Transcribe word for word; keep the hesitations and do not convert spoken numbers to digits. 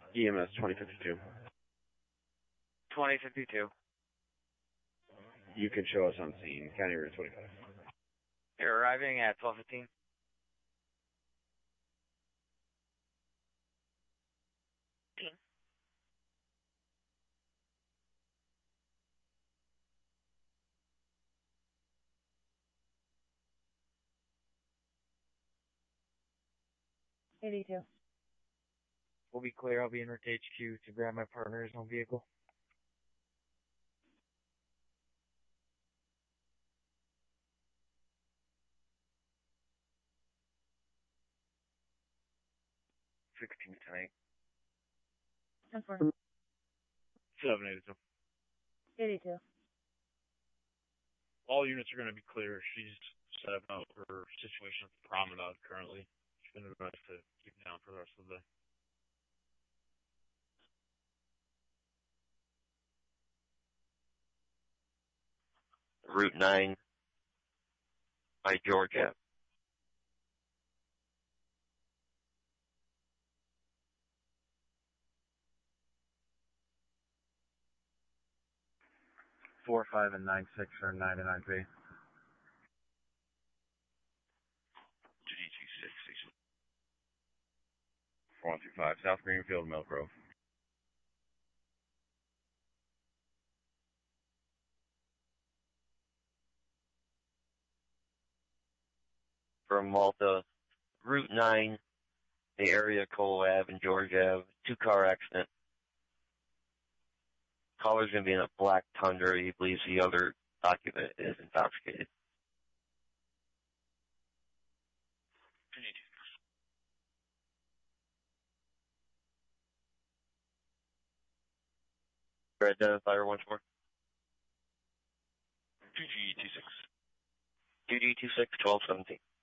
E M S twenty fifty-two. twenty fifty-two. You can show us on scene. County Route twenty-five. You're arriving at twelve fifteen. eighty-two. We'll be clear. I'll be en route to H Q to grab my partner's own vehicle. sixteen tonight. ten four. seven eighty-two. eighty-two. All units are going to be clear. She's set up her situation at the promenade currently. She's been advised to keep down for the rest of the day. Route nine by Georgia. Four, five, and nine, six are ninety-nine B. G G six, four one two five, South Greenfield, Mill Grove. from Malta, Route nine, the area Cole Ave and George Ave, two-car accident. Caller's going to be in a black Tundra. He believes the other occupant is intoxicated. Your identifier once more. two G two six. two G two six, twelve seventeen.